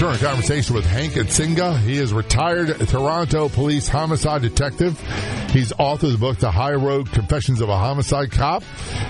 return a conversation with Hank Atsinga. He is retired Toronto police homicide detective. He's author of the book, The High Road Confessions of a Homicide Cop.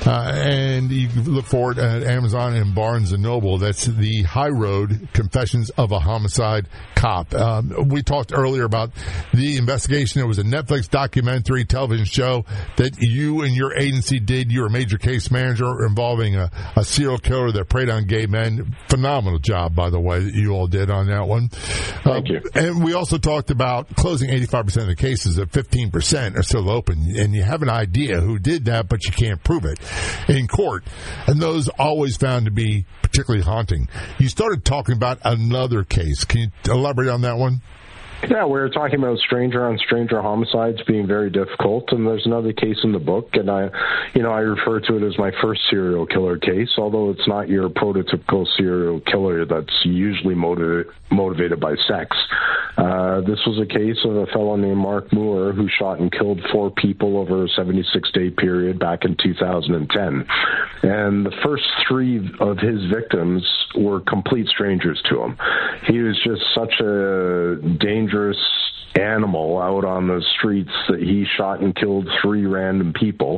And you can look for it at Amazon and Barnes & Noble. That's The High Road Confessions of a Homicide Cop. We talked earlier about the investigation. It was a Netflix documentary television show that you and your agency did. You were a major case manager involving a serial killer that preyed on gay men. Phenomenal job, by the way, that you all did on that one. Thank you. And we also talked about closing 85% of the cases at 15% are still open. And you have an idea who did that, but you can't prove it in court. And those always found to be particularly haunting. You started talking about another case. Can you elaborate on that one? Yeah, we were talking about stranger-on-stranger homicides being very difficult, and there's another case in the book, and I refer to it as my first serial killer case, although it's not your prototypical serial killer that's usually motivated by sex. This was a case of a fellow named Mark Moore who shot and killed 4 people over a 76-day period back in 2010. And the first 3 of his victims were complete strangers to him. He was just such a dangerous animal out on the streets that he shot and killed 3 random people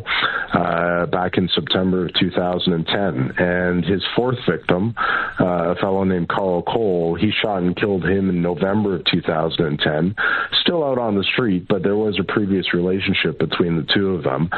back in September of 2010. And his 4th victim, a fellow named Carl Cole, he shot and killed him in November of 2010. Still out on the street, but there was a previous relationship between the 2 of them.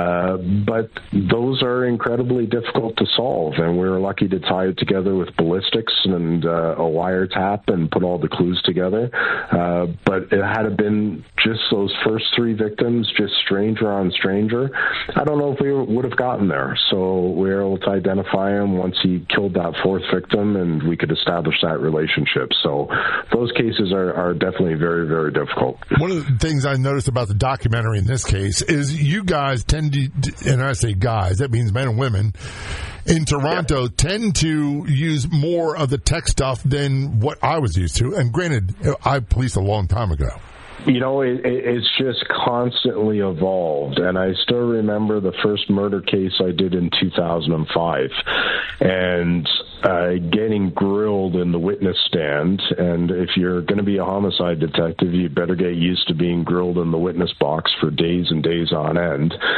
But those are incredibly difficult to solve, and we were lucky to tie it together with ballistics and a wiretap and put all the clues together. But it had been just those first 3 victims, just stranger on stranger, I don't know if we would have gotten there. So we were able to identify him once he killed that 4th victim, and we could establish that relationship. So those cases are definitely very, very difficult. One of the things I noticed about the documentary in this case is you guys tend to, and I say guys, that means men and women, in Toronto tend to use more of the tech stuff than what I was used to. And granted, I policed a long time ago. You know, it's just constantly evolved. And I still remember the first murder case I did in 2005 and getting grilled in the witness stand. And if you're going to be a homicide detective, you better get used to being grilled in the witness box for days and days on end.